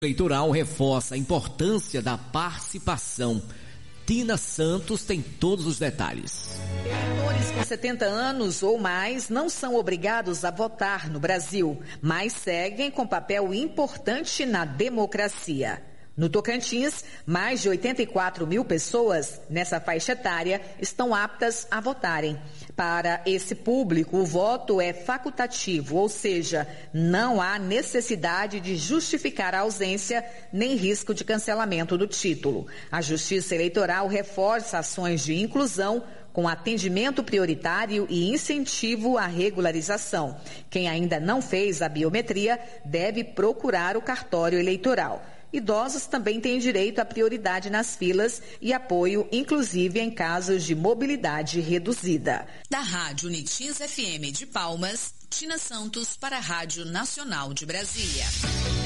Eleitoral reforça a importância da participação. Tina Santos tem todos os detalhes. Eleitores com 70 anos ou mais não são obrigados a votar no Brasil, mas seguem com papel importante na democracia. No Tocantins, mais de 84 mil pessoas nessa faixa etária estão aptas a votarem. Para esse público, o voto é facultativo, ou seja, não há necessidade de justificar a ausência nem risco de cancelamento do título. A Justiça Eleitoral reforça ações de inclusão com atendimento prioritário e incentivo à regularização. Quem ainda não fez a biometria deve procurar o cartório eleitoral. Idosos também têm direito à prioridade nas filas e apoio, inclusive em casos de mobilidade reduzida. Da Rádio Unitins FM de Palmas, Tina Santos para a Rádio Nacional de Brasília.